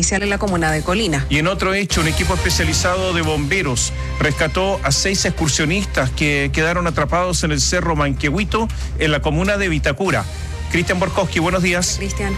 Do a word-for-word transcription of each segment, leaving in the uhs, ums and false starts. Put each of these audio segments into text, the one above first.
policial en la comuna de Colina. Y en otro hecho, un equipo especializado de bomberos rescató a seis excursionistas que quedaron atrapados en el Cerro Manquehuito, en la comuna de Vitacura. Cristian Borkowski, buenos días. Cristian.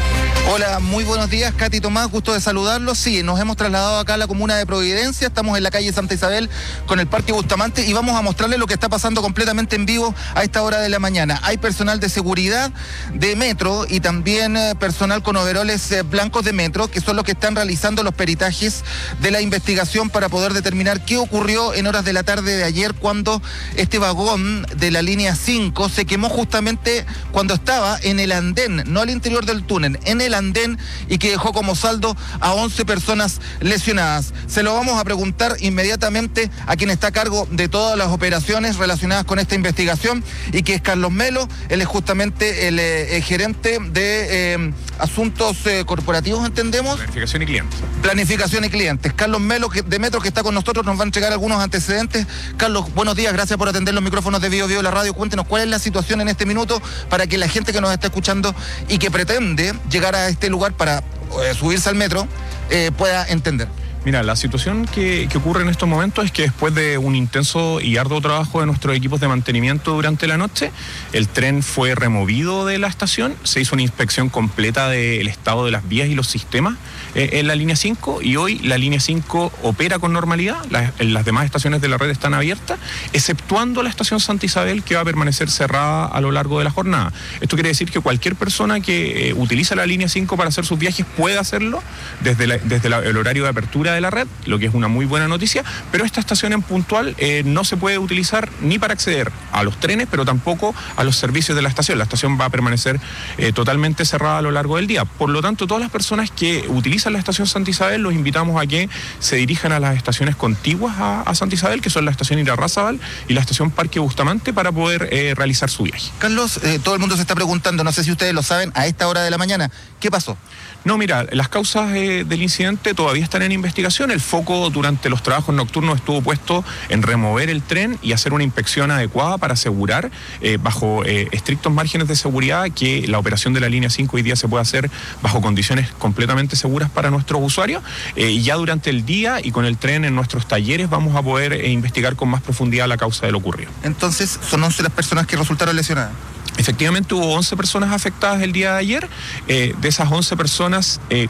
Hola, muy buenos días, Katy Tomás, gusto de saludarlos. Sí, nos hemos trasladado acá a la comuna de Providencia, estamos en la calle Santa Isabel con el Parque Bustamante y vamos a mostrarles lo que está pasando completamente en vivo a esta hora de la mañana. Hay personal de seguridad de Metro y también eh, personal con overoles eh, blancos de Metro, que son los que están realizando los peritajes de la investigación para poder determinar qué ocurrió en horas de la tarde de ayer cuando este vagón de la línea cinco se quemó justamente cuando estaba en el andén, no al interior del túnel, en el andén, y que dejó como saldo a once personas lesionadas. Se lo vamos a preguntar inmediatamente a quien está a cargo de todas las operaciones relacionadas con esta investigación y que es Carlos Melo. Él es justamente el, eh, el gerente de eh, asuntos eh, corporativos, entendemos. Planificación y clientes. Planificación y clientes. Carlos Melo que, de Metro, que está con nosotros, nos va a entregar algunos antecedentes. Carlos, buenos días, gracias por atender los micrófonos de Bio Bio la radio. Cuéntenos cuál es la situación en este minuto para que la gente que nos está escuchando y que pretende llegar a este lugar para eh, subirse al metro eh, pueda entender. Mira, la situación que, que ocurre en estos momentos es que después de un intenso y arduo trabajo de nuestros equipos de mantenimiento durante la noche, el tren fue removido de la estación, se hizo una inspección completa del estado de las vías y los sistemas eh, en la línea cinco, y hoy la línea cinco opera con normalidad, las, las demás estaciones de la red están abiertas, exceptuando la estación Santa Isabel, que va a permanecer cerrada a lo largo de la jornada. Esto quiere decir que cualquier persona que eh, utiliza la línea cinco para hacer sus viajes puede hacerlo desde, la, desde la, el horario de apertura de la red, lo que es una muy buena noticia, pero esta estación en puntual eh, no se puede utilizar ni para acceder a los trenes, pero tampoco a los servicios de la estación. La estación va a permanecer eh, totalmente cerrada a lo largo del día. Por lo tanto, todas las personas que utilizan la estación Santa Isabel, los invitamos a que se dirijan a las estaciones contiguas a, a Santa Isabel, que son la estación Irarrázaval y la estación Parque Bustamante, para poder eh, realizar su viaje. Carlos, eh, todo el mundo se está preguntando, no sé si ustedes lo saben, a esta hora de la mañana, ¿qué pasó? No, mira, las causas eh, del incidente todavía están en investigación. El foco durante los trabajos nocturnos estuvo puesto en remover el tren y hacer una inspección adecuada para asegurar, eh, bajo eh, estrictos márgenes de seguridad, que la operación de la línea cinco hoy día se pueda hacer bajo condiciones completamente seguras para nuestros usuarios. Eh, y ya durante el día y con el tren en nuestros talleres vamos a poder eh, investigar con más profundidad la causa de lo ocurrido. Entonces, son once las personas que resultaron lesionadas. Efectivamente, hubo once personas afectadas el día de ayer. Eh, de esas once personas, eh,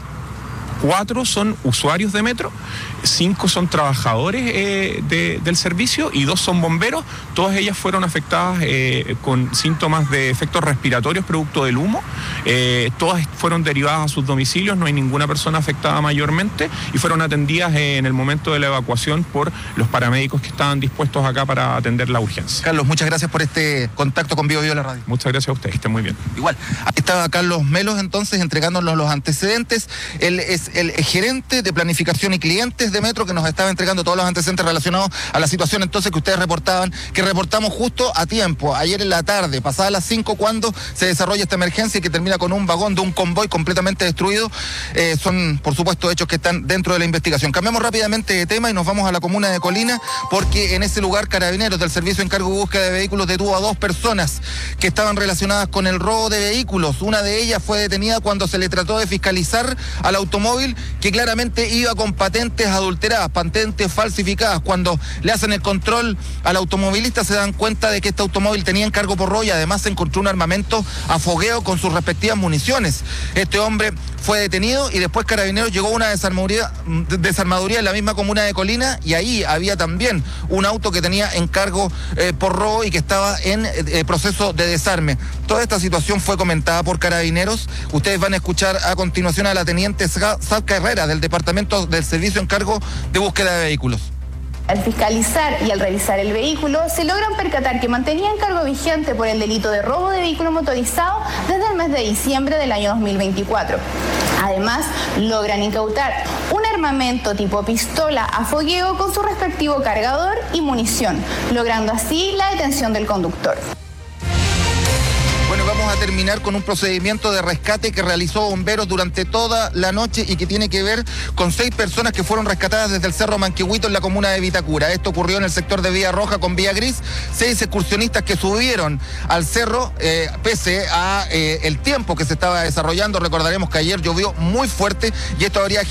cuatro son usuarios de Metro, cinco son trabajadores eh, de, del servicio y dos son bomberos. Todas ellas fueron afectadas eh, con síntomas de efectos respiratorios producto del humo. Eh, todas fueron derivadas a sus domicilios, no hay ninguna persona afectada mayormente, y fueron atendidas eh, en el momento de la evacuación por los paramédicos que estaban dispuestos acá para atender la urgencia. Carlos, muchas gracias por este contacto con Bio Bio la radio. Muchas gracias a ustedes, que estén muy bien. Igual, aquí estaba Carlos Melos entonces entregándonos los antecedentes. Él es el gerente de planificación y clientes de Metro, que nos estaba entregando todos los antecedentes relacionados a la situación entonces que ustedes reportaban, que reportamos justo a tiempo, ayer en la tarde, pasadas las cinco, cuando se desarrolla esta emergencia y que termina con un vagón de un convoy completamente destruido. Eh, son, por supuesto, hechos que están dentro de la investigación. Cambiamos rápidamente de tema y nos vamos a la comuna de Colina, porque en ese lugar Carabineros del Servicio de Encargo y Búsqueda de Vehículos detuvo a dos personas que estaban relacionadas con el robo de vehículos. Una de ellas fue detenida cuando se le trató de fiscalizar al automóvil, que claramente iba con patentes adulteradas, patentes falsificadas. Cuando le hacen el control al automovilista se dan cuenta de que este automóvil tenía encargo por robo y además se encontró un armamento a fogueo con sus respectivas municiones. Este hombre fue detenido y después Carabineros llegó a una desarmaduría, desarmaduría en la misma comuna de Colina, y ahí había también un auto que tenía encargo eh, por robo y que estaba en eh, proceso de desarme. Toda esta situación fue comentada por Carabineros. Ustedes van a escuchar a continuación a la teniente Salca Herrera del Departamento del Servicio Encargo de Búsqueda de Vehículos. Al fiscalizar y al revisar el vehículo, se logran percatar que mantenía encargo vigente por el delito de robo de vehículo motorizado desde el mes de diciembre del año dos mil veinticuatro. Además, logran incautar un armamento tipo pistola a fogueo con su respectivo cargador y munición, logrando así la detención del conductor. Bueno, vamos a terminar con un procedimiento de rescate que realizó bomberos durante toda la noche y que tiene que ver con seis personas que fueron rescatadas desde el Cerro Manquehuito en la comuna de Vitacura. Esto ocurrió en el sector de Vía Roja con Vía Gris. Seis excursionistas que subieron al cerro eh, pese a eh, el tiempo que se estaba desarrollando. Recordaremos que ayer llovió muy fuerte y esto habría